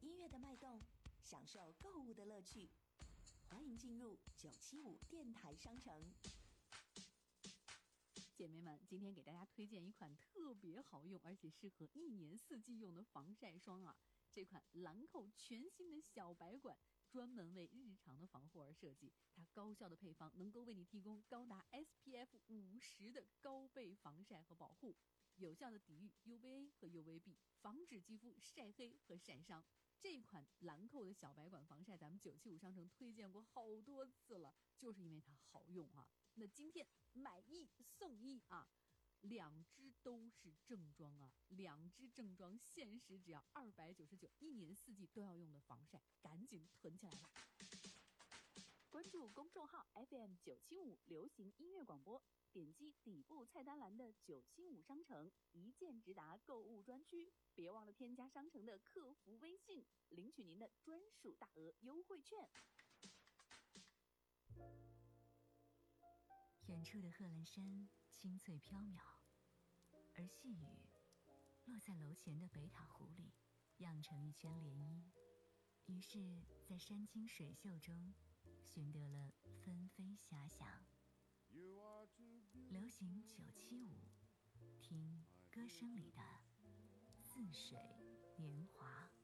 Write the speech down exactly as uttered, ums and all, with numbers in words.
音乐的脉动，享受购物的乐趣。欢迎进入九七五电台商城。 姐妹们，今天给大家推荐一款特别好用而且适合一年四季用的防晒霜啊！这款兰蔻全新的小白管专门为日常的防护而设计，它高效的配方能够为你提供高达 S P F 五十的高倍防晒和保护，有效的抵御 U V A 和 U V B， 防止肌肤晒黑和晒伤。这款兰蔻的小白管防晒咱们九七五商城推荐过好多次了，就是因为它好用啊。那今天买一送一啊，两支都是正装啊，两支正装限时只要二百九十九，一年四季都要用的防晒，赶紧囤起来吧！ 关注公众号 F M 九七五流行音乐广播，点击底部菜单栏的九七五商城，一键直达购物专区。别忘了添加商城的客服微信，领取您的专属大额优惠券。 远处的贺兰山清脆飘渺，而细雨落在楼前的北塔湖里，漾成一圈涟漪。于是在山清水秀中寻得了纷飞遐想。流行九七五，听歌声里的似水年华。